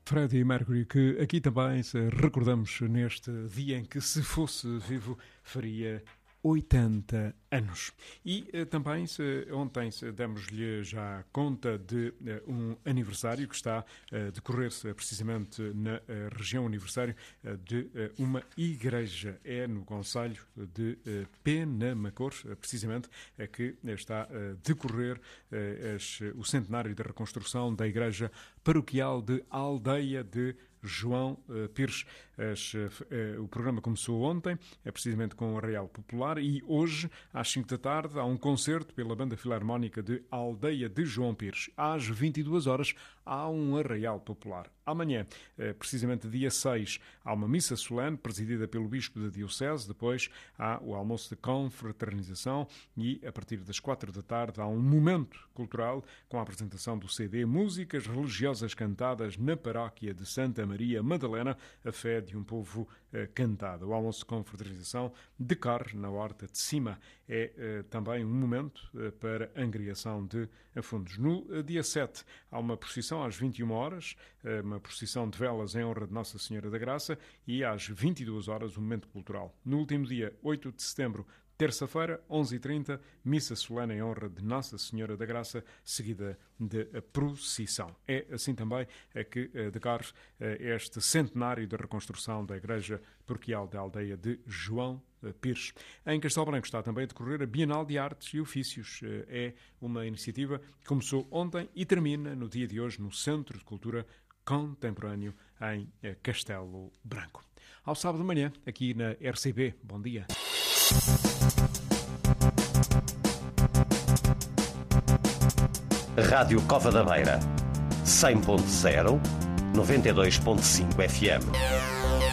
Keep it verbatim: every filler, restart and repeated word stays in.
Freddie Mercury, que aqui também se recordamos neste dia em que, se fosse vivo, faria oitenta anos. E eh, também se, ontem se demos-lhe já conta de eh, um aniversário que está a eh, decorrer-se precisamente na eh, região aniversário eh, de eh, uma igreja. É no concelho de eh, Penamacor, eh, precisamente, eh, que está a decorrer eh, as, o centenário da reconstrução da igreja paroquial de Aldeia de João uh, Pires. As, uh, uh, o programa começou ontem, é precisamente com o Arraial Popular, e hoje, às cinco da tarde, há um concerto pela Banda Filarmónica de Aldeia de João Pires. Às vinte e duas horas, há um Arraial Popular. Amanhã, uh, precisamente dia seis, há uma missa solene presidida pelo Bispo da Diocese. Depois há o almoço de confraternização e, a partir das quatro da tarde, há um momento cultural com a apresentação do C D Músicas Religiosas Cantadas na Paróquia de Santa Maria Madalena, a fé de um povo uh, cantado. O almoço de confraternização decorre na Horta de Cima. É uh, também um momento uh, para angariação de uh, fundos. No uh, dia sete, há uma procissão às vinte e uma horas, uh, uma procissão de velas em honra de Nossa Senhora da Graça, e às vinte e duas horas, um momento cultural. No último dia, oito de setembro, terça-feira, onze e trinta, missa solene em honra de Nossa Senhora da Graça, seguida de procissão. É assim também que decorre este centenário da reconstrução da Igreja Paroquial da Aldeia de João Pires. Em Castelo Branco está também a decorrer a Bienal de Artes e Ofícios. É uma iniciativa que começou ontem e termina no dia de hoje no Centro de Cultura Contemporâneo em Castelo Branco. Ao sábado de manhã, aqui na R C B. Bom dia. Rádio Cova da Beira, cem ponto zero, noventa e dois ponto cinco F M.